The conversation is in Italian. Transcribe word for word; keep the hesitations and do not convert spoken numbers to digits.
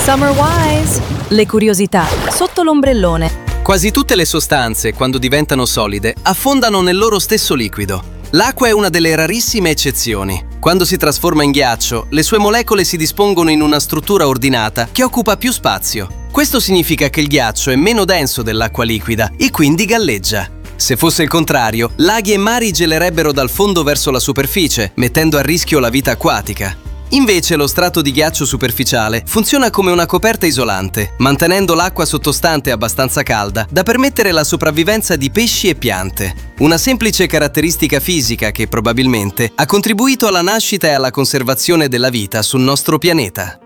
Summer Wise! Le curiosità sotto l'ombrellone. Quasi tutte le sostanze, quando diventano solide, affondano nel loro stesso liquido. L'acqua è una delle rarissime eccezioni. Quando si trasforma in ghiaccio, le sue molecole si dispongono in una struttura ordinata che occupa più spazio. Questo significa che il ghiaccio è meno denso dell'acqua liquida e quindi galleggia. Se fosse il contrario, laghi e mari gelerebbero dal fondo verso la superficie, mettendo a rischio la vita acquatica. Invece lo strato di ghiaccio superficiale funziona come una coperta isolante, mantenendo l'acqua sottostante abbastanza calda da permettere la sopravvivenza di pesci e piante. Una semplice caratteristica fisica che probabilmente ha contribuito alla nascita e alla conservazione della vita sul nostro pianeta.